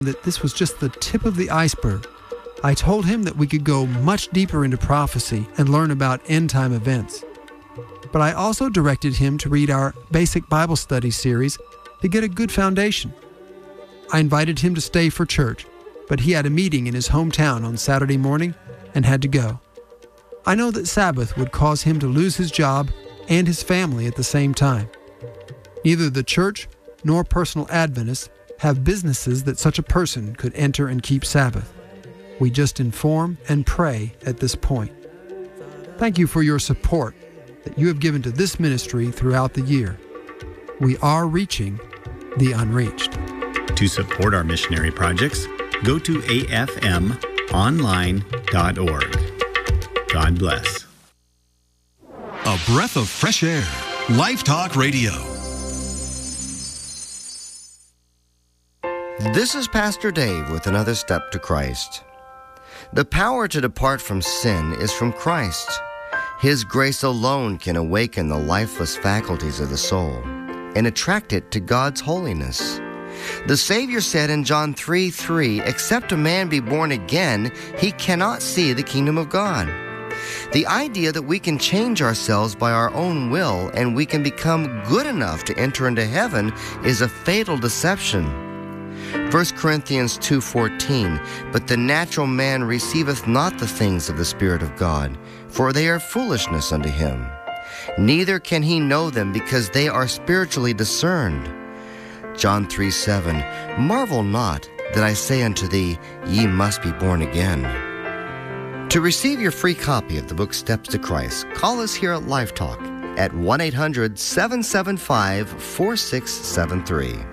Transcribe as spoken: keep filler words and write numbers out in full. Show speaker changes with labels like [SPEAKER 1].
[SPEAKER 1] that this was just the tip of the iceberg. I told him that we could go much deeper into prophecy and learn about end-time events. But I also directed him to read our basic Bible study series to get a good foundation. I invited him to stay for church, but he had a meeting in his hometown on Saturday morning and had to go. I know that Sabbath would cause him to lose his job and his family at the same time. Neither the church nor personal Adventists have businesses that such a person could enter and keep Sabbath. We just inform and pray at this point. Thank you for your support that you have given to this ministry throughout the year. We are reaching the unreached.
[SPEAKER 2] To support our missionary projects, go to a f m online dot org. God bless.
[SPEAKER 3] A breath of fresh air. Life Talk Radio.
[SPEAKER 4] This is Pastor Dave with another step to Christ. The power to depart from sin is from Christ. His grace alone can awaken the lifeless faculties of the soul and attract it to God's holiness. The Savior said in John three three, "Except a man be born again, he cannot see the kingdom of God." The idea that we can change ourselves by our own will and we can become good enough to enter into heaven is a fatal deception. First Corinthians two fourteen, "But the natural man receiveth not the things of the Spirit of God, for they are foolishness unto him. Neither can he know them, because they are spiritually discerned." John three seven, "Marvel not that I say unto thee, ye must be born again." To receive your free copy of the book Steps to Christ, call us here at Life Talk at one eight hundred seven seven five four six seven three.